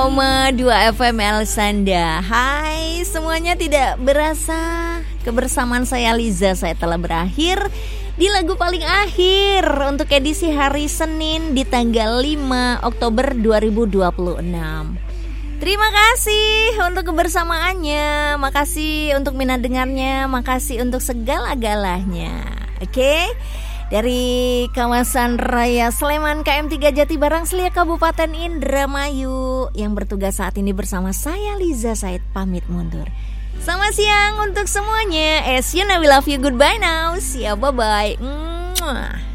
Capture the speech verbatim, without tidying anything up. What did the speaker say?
dua F M El Sanda. Hai semuanya, tidak berasa kebersamaan saya Liza saya telah berakhir di lagu paling akhir untuk edisi hari Senin di tanggal lima Oktober dua ribu dua puluh enam. Terima kasih untuk kebersamaannya, makasih untuk minat dengarnya, makasih untuk segala-galanya. Oke okay? Dari kawasan Raya Sleman K M tiga Jatibarang Selia Kabupaten Indramayu, yang bertugas saat ini bersama saya Liza Said pamit mundur. Selamat siang untuk semuanya. As you know we love you, goodbye now. See ya, bye bye.